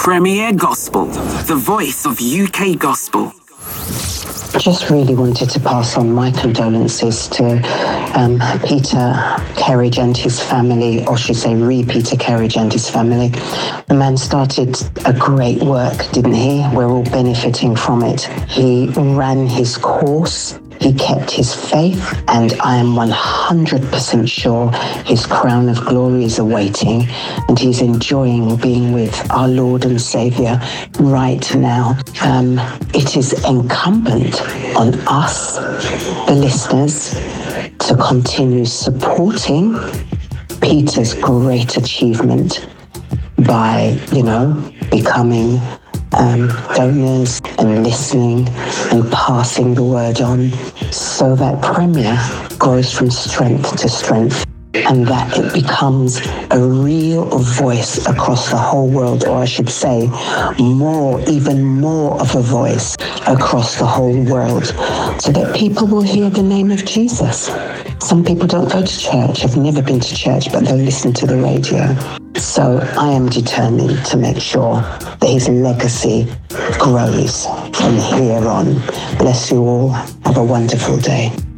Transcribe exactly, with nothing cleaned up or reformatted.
Premier Gospel, the voice of U K gospel. Just really wanted to pass on my condolences to um, Peter Kerridge and his family, or should I say re Peter Kerridge and his family. The man started a great work, didn't he? We're all benefiting from it. He ran his course. He kept his faith, and I am one hundred percent sure his crown of glory is awaiting, and he's enjoying being with our Lord and Saviour right now. Um, it is incumbent on us, the listeners, to continue supporting Peter's great achievement by, you know, becoming Um, donors and listening and passing the word on, so that Premier grows from strength to strength, and that it becomes a real voice across the whole world, or I should say more, even more of a voice across the whole world, so that people will hear the name of Jesus. Some people don't go to church, have never been to church, but they'll listen to the radio. So I am determined to make sure that his legacy grows from here on. Bless you all. Have a wonderful day.